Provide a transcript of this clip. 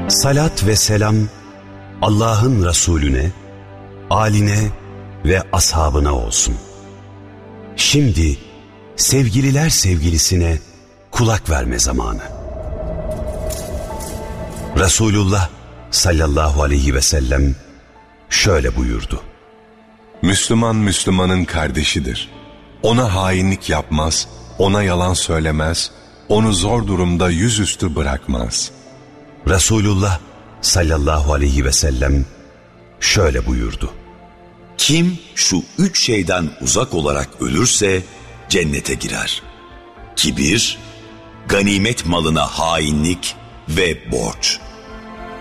Salat ve selam Allah'ın Resulüne, âline ve ashabına olsun. Şimdi sevgililer sevgilisine kulak verme zamanı. Resulullah sallallahu aleyhi ve sellem şöyle buyurdu. Müslüman Müslümanın kardeşidir. Ona hainlik yapmaz, ona yalan söylemez, onu zor durumda yüzüstü bırakmaz. Resulullah sallallahu aleyhi ve sellem şöyle buyurdu. Kim şu 3 şeyden uzak olarak ölürse cennete girer. Kibir, ganimet malına hainlik ve borç.